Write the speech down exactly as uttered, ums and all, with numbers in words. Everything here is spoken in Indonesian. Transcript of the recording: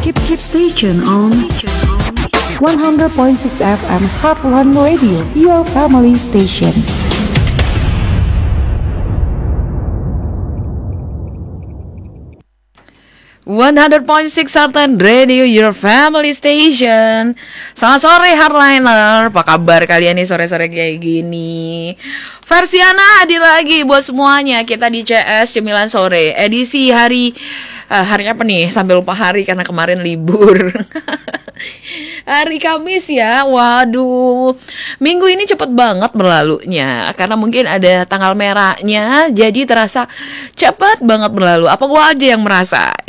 Keep keep station on one hundred point six F M Heartland Radio, your family station. one hundred point six Heartland Radio, your family station. Selamat sore Hardliner, apa kabar kalian nih sore-sore kayak gini? Versiana hadir lagi buat semuanya. Kita di C S Cemilan Sore, edisi hari uh, hari apa nih? Sampai lupa hari karena kemarin libur. Hari Kamis ya. Waduh, minggu ini cepet banget berlalunya, karena mungkin ada tanggal merahnya, jadi terasa cepet banget berlalu. Apa gua aja yang merasa?